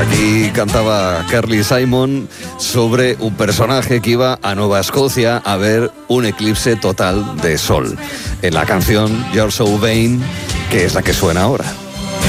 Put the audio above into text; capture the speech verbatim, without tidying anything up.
Aquí cantaba Carly Simon sobre un personaje que iba a Nueva Escocia a ver un eclipse total de sol. En la canción You're So Vain, que es la que suena ahora.